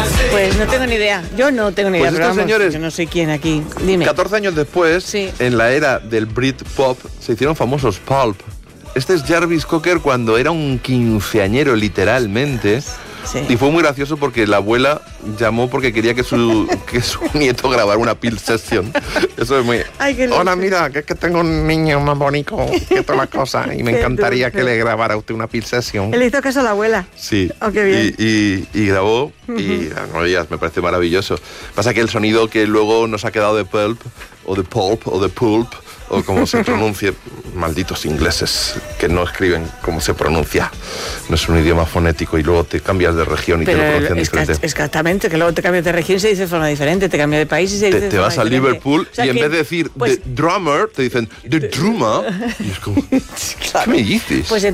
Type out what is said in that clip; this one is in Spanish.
Pues no tengo ni idea. Yo no tengo ni idea. Pues pero estos vamos, señores, yo no sé quién aquí. Dime. 14 años después, Sí. en la era del Britpop, se hicieron famosos Pulp. Este es Jarvis Cocker cuando era un quinceañero, literalmente. Sí. Y fue muy gracioso porque la abuela llamó porque quería que su nieto grabara una Peel Session. Eso es muy... Ay, qué Hola, dulce. mira, que es que tengo un niño más bonito que todas las cosas y me Qué encantaría dulce. que le grabara a usted una Peel Session. Le hizo caso a la abuela. Sí, Oh, qué bien. y grabó y no digas, me parece maravilloso. Pasa que el sonido que luego nos ha quedado de Pulp, o de Pulp, o de Pulp, o como se pronuncie, malditos ingleses que no escriben cómo se pronuncia. No es un idioma fonético y luego te cambias de región y te lo pronuncian diferente. Exactamente, que luego te cambias de región y se dice de forma diferente, te cambias de país y se dice de Te forma vas a diferente. Liverpool O sea y en que, vez de decir pues, the drummer, te dicen the drummer. Y es como, ¿qué me dices? Pues